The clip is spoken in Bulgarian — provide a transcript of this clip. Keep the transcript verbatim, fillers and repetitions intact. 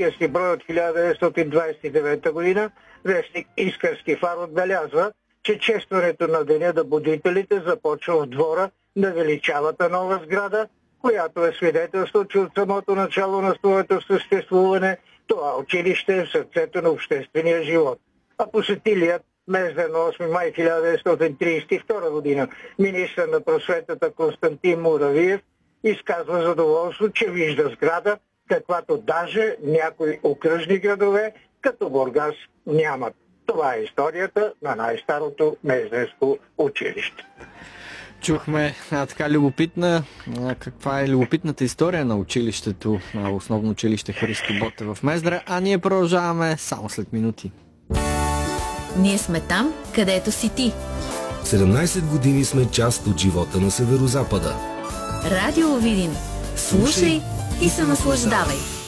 третия си брой от хиляда деветстотин двадесет и девета година вестник Искърски фар отбелязва, че честването на Деня на будителите започва в двора на величавата нова сграда, която е свидетелство, че от самото начало на своето съществуване това училище е в сърцето на обществения живот. А посетилият Мездра на осми май хиляда деветстотин тридесет и втора година министър на просветата Константин Муравиев изказва задоволство, че вижда сграда, каквато даже някои окръжни градове, като Бургас, нямат. Това е историята на най-старото мездренско училище. Чухме а, така любопитна, а, каква е любопитната история на училището, а, основно училище Христо Ботев в Мездра, а ние продължаваме само след минути. Ние сме там, където си ти. седемнадесет години сме част от живота на Северозапада. Радио Видин. Слушай и се наслаждавай.